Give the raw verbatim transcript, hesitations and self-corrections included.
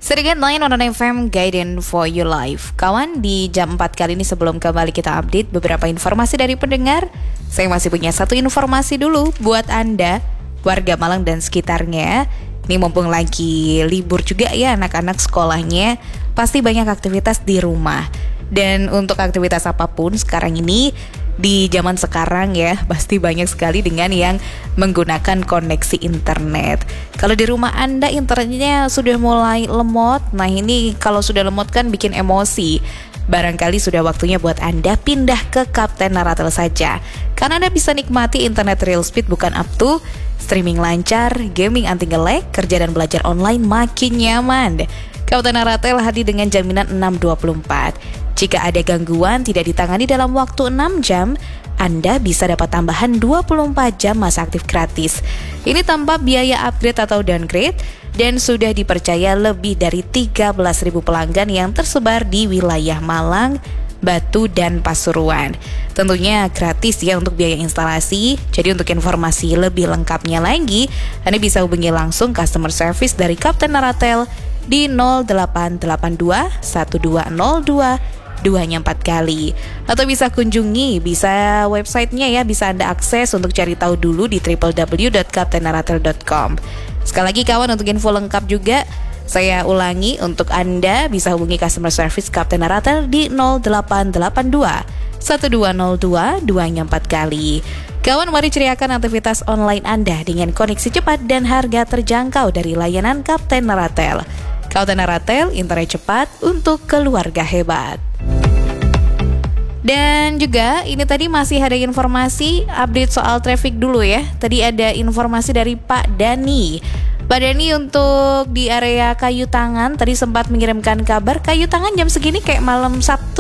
Sedikit lain on F M Guidance for Your Life. Kawan, di jam empat kali ini sebelum kembali kita update beberapa informasi dari pendengar, saya masih punya satu informasi dulu buat Anda, warga Malang dan sekitarnya. Ini mumpung lagi libur juga ya anak-anak sekolahnya, pasti banyak aktivitas di rumah. Dan untuk aktivitas apapun sekarang ini, di zaman sekarang ya, pasti banyak sekali dengan yang menggunakan koneksi internet. Kalau di rumah Anda internetnya sudah mulai lemot, nah ini kalau sudah lemot kan bikin emosi. Barangkali sudah waktunya buat Anda pindah ke Kapten Naratel saja. Karena Anda bisa nikmati internet real speed bukan up to, streaming lancar, gaming anti nge-lag, kerja dan belajar online makin nyaman. Kapten Naratel hadir dengan jaminan enam dua puluh empat. Jika ada gangguan tidak ditangani dalam waktu enam jam, Anda bisa dapat tambahan dua puluh empat jam masa aktif gratis. Ini tanpa biaya upgrade atau downgrade dan sudah dipercaya lebih dari tiga belas ribu pelanggan yang tersebar di wilayah Malang, Batu, dan Pasuruan. Tentunya gratis ya untuk biaya instalasi. Jadi untuk informasi lebih lengkapnya lagi, Anda bisa hubungi langsung customer service dari Kapten Naratel di nol delapan delapan dua satu dua nol dua duanya empat kali, atau bisa kunjungi bisa websitenya ya, bisa Anda akses untuk cari tahu dulu di w w w dot kapten naratel dot com. Sekali lagi kawan, untuk info lengkap juga saya ulangi, untuk Anda bisa hubungi customer service Kapten Naratel di nol delapan delapan dua satu dua nol dua duanya empat kali. Kawan, mari ceriakan aktivitas online Anda dengan koneksi cepat dan harga terjangkau dari layanan Kapten Naratel. Kapten Naratel, internet cepat untuk keluarga hebat. Dan juga ini tadi masih ada informasi update soal traffic dulu ya. Tadi ada informasi dari Pak Dani. Pak Dani untuk di area Kayu Tangan tadi sempat mengirimkan kabar Kayu Tangan jam segini kayak malam Sabtu